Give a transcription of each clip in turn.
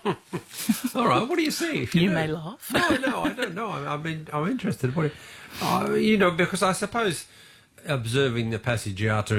All right, what do you see? If You do? may laugh. No, I don't know. I'm interested. Because I suppose observing the Passeggiata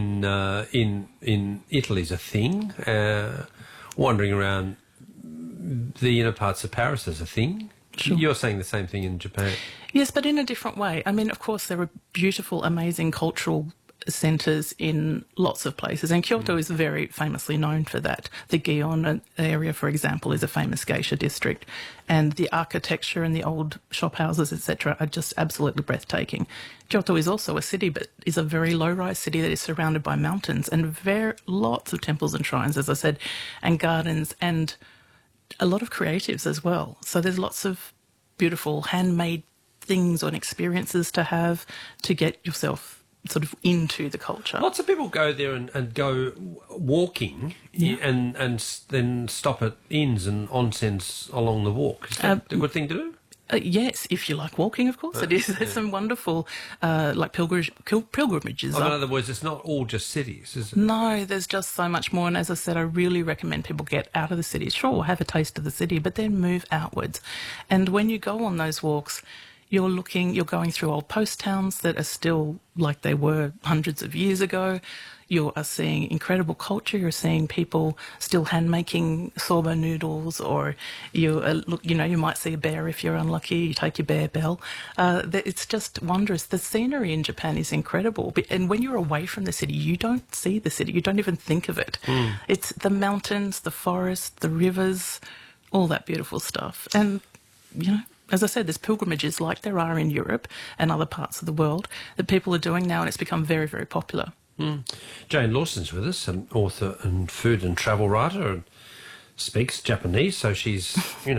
in Italy is a thing. Wandering around the inner parts of Paris is a thing. Sure. You're saying the same thing in Japan. Yes, but in a different way. I mean, of course, there are beautiful, amazing cultural centres in lots of places, and Kyoto is very famously known for that. The Gion area, for example, is a famous geisha district, and the architecture and the old shop houses, etc., are just absolutely breathtaking. Kyoto is also a city, but is a very low-rise city that is surrounded by mountains and lots of temples and shrines, as I said, and gardens, and a lot of creatives as well. So there's lots of beautiful handmade things or experiences to have to get yourself sort of into the culture. Lots of people go there and go walking and then stop at inns and onsens along the walk. Is that a good thing to do? Yes, if you like walking, of course it is. There's some wonderful pilgrimages. In other words, it's not all just cities, is it? No, there's just so much more. And as I said, I really recommend people get out of the city. Sure, have a taste of the city, but then move outwards. And when you go on those walks, you're going through old post towns that are still like they were hundreds of years ago. You are seeing incredible culture. You're seeing people still hand making soba noodles, or you might see a bear if you're unlucky. You take your bear bell. It's just wondrous. The scenery in Japan is incredible. And when you're away from the city, you don't see the city. You don't even think of it. It's the mountains, the forests, the rivers, all that beautiful stuff. And, as I said, there's pilgrimages like there are in Europe and other parts of the world that people are doing now, and it's become very, very popular. Jane Lawson's with us, an author and food and travel writer, and speaks Japanese, so she's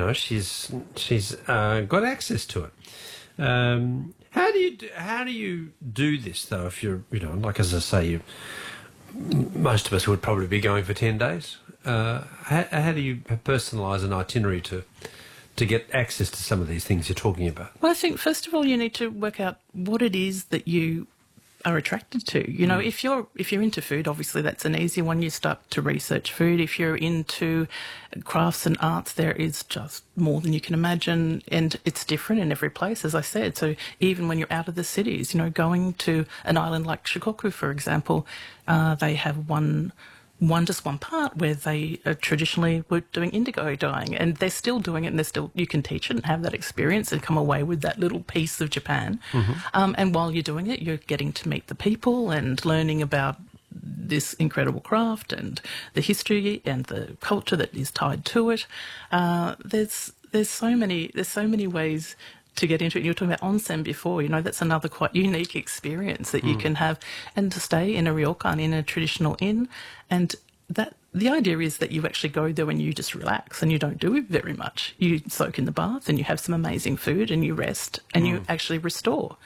got access to it. How do you do this though? If you're, like as I say, most of us would probably be going for 10 days. How do you personalise an itinerary to get access to some of these things you're talking about? Well, I think first of all you need to work out what it is that you are attracted to. If you're into food, obviously that's an easy one. You start to research food. If you're into crafts and arts, there is just more than you can imagine, and it's different in every place, as I said. So even when you're out of the cities, going to an island like Shikoku, for example, they have one part where they traditionally were doing indigo dyeing, and they're still doing it, and you can teach it and have that experience and come away with that little piece of Japan. And while you're doing it, you're getting to meet the people and learning about this incredible craft and the history and the culture that is tied to it. There's so many ways to get into it. You were talking about onsen before, that's another quite unique experience that you can have, and to stay in a ryokan, in a traditional inn. And that the idea is that you actually go there and you just relax and you don't do it very much. You soak in the bath and you have some amazing food and you rest and you actually restore.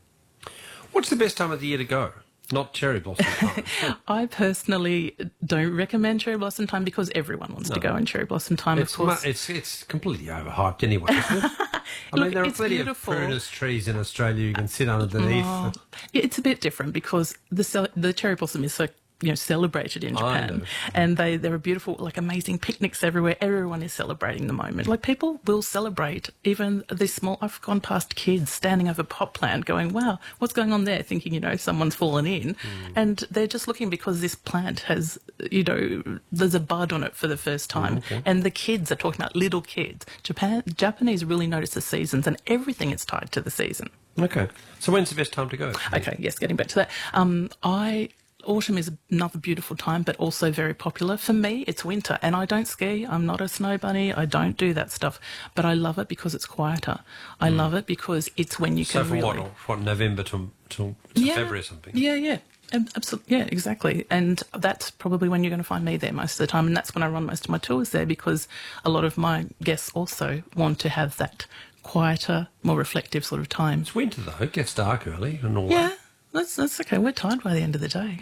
What's the best time of the year to go? Not cherry blossom time. I personally don't recommend cherry blossom time because everyone wants to go in cherry blossom time, of course. It's completely overhyped anyway, isn't it? There are plenty of prunus trees in Australia you can sit underneath. Yeah, it's a bit different because the cherry blossom is so celebrated in Japan, and there are beautiful, amazing picnics everywhere. Everyone is celebrating the moment. People will celebrate even this small. I've gone past kids standing over a pot plant, going, "Wow, what's going on there?" Thinking, someone's fallen in, and they're just looking because this plant has, there's a bud on it for the first time, and the kids are talking about little kids. Japanese really notice the seasons, and everything is tied to the season. Okay, so when's the best time to go? Okay, yes, getting back to that, autumn is another beautiful time, but also very popular. For me, it's winter, and I don't ski. I'm not a snow bunny. I don't do that stuff, but I love it because it's quieter. I love it because it's when you can really... So for what, November till February or something? Yeah. Absolutely, yeah, exactly. And that's probably when you're going to find me there most of the time, and that's when I run most of my tours there, because a lot of my guests also want to have that quieter, more reflective sort of time. It's winter, though. It gets dark early and all Yeah. that. That's okay. We're tired by the end of the day.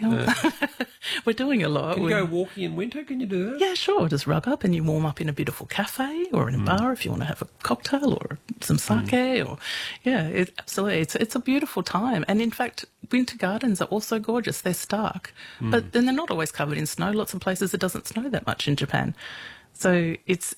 We're doing a lot. Can you go walking in winter? Can you do that? Yeah, sure. Just rug up and you warm up in a beautiful cafe or in a bar if you want to have a cocktail or some sake. Absolutely. It's a beautiful time. And in fact, winter gardens are also gorgeous. They're stark, but then they're not always covered in snow. Lots of places it doesn't snow that much in Japan. So it's